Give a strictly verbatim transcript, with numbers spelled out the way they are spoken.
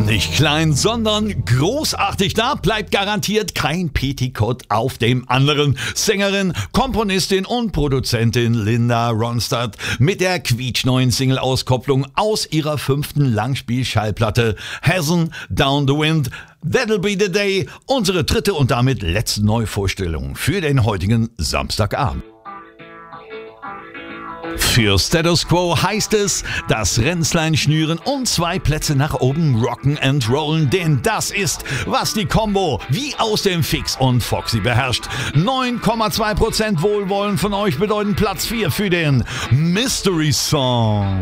Nicht klein, sondern großartig. Da bleibt garantiert kein Petticoat auf dem anderen. Sängerin, Komponistin und Produzentin Linda Ronstadt mit der quietschneuen Single-Auskopplung aus ihrer fünften Langspielschallplatte Heaven Down the Wind. That'll be the day. Unsere dritte und damit letzte Neuvorstellung für den heutigen Samstagabend. Für Status Quo heißt es, das Ränzlein schnüren und zwei Plätze nach oben rocken and rollen, denn das ist, was die Combo wie aus dem Fix und Foxy beherrscht. neun Komma zwei Prozent Wohlwollen von euch bedeuten Platz vier für den Mystery Song.